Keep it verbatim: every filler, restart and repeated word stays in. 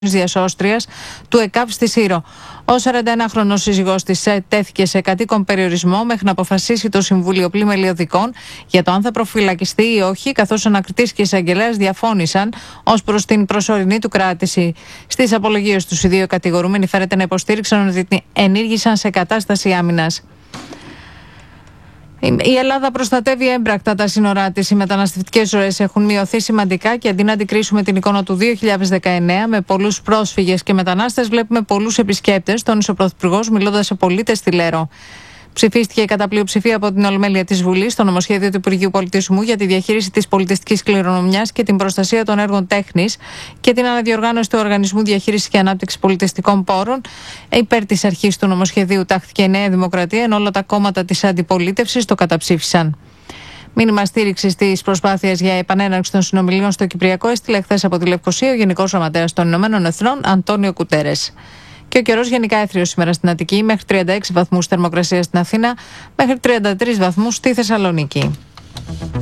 διασώστριας του ΕΚΑΒ στη Σύρο. Ο σαρανταενάχρονος σύζυγός της τέθηκε σε κατοίκον περιορισμό μέχρι να αποφασίσει το Συμβούλιο Πλημελιωδικών για το αν θα προφυλακιστεί ή όχι, καθώς ο ανακριτής και η εισαγγελέας διαφώνησαν ως προς την προσωρινή του κράτηση. Στις απολογίες τους, οι δύο κατηγορούμενοι φέρεται να υποστήριξαν ότι ενήργησαν σε κατάσταση άμυνας. Η Ελλάδα προστατεύει έμπρακτα τα σύνορά της. Οι μεταναστευτικές ροές έχουν μειωθεί σημαντικά και αντί να αντικρίσουμε την εικόνα του δύο χιλιάδες δεκαεννέα με πολλούς πρόσφυγες και μετανάστες, βλέπουμε πολλούς επισκέπτες, τόνισε ο Πρωθυπουργός μιλώντας σε πολίτες στη Λέρο. Ψηφίστηκε κατά πλειοψηφία από την Ολομέλεια της Βουλής το νομοσχέδιο του Υπουργείου Πολιτισμού για τη διαχείριση της πολιτιστικής κληρονομιάς και την προστασία των έργων τέχνης και την αναδιοργάνωση του Οργανισμού Διαχείρισης και Ανάπτυξης Πολιτιστικών Πόρων. Υπέρ της αρχής του νομοσχεδίου τάχθηκε η Νέα Δημοκρατία, ενώ όλα τα κόμματα της αντιπολίτευσης το καταψήφισαν. Μήνυμα στήριξη τη προσπάθεια για επανέναρξη των συνομιλίων στο Κυπριακό έστειλε χθες από τη Λευκοσία ο Γενικός Γραμματέας των Ηνωμένων Εθνών, Αντώνιο Κουτέρες. Και ο καιρός γενικά έθριος σήμερα στην Αττική, μέχρι τριάντα έξι βαθμούς θερμοκρασία στην Αθήνα, μέχρι τριάντα τρεις βαθμούς στη Θεσσαλονίκη.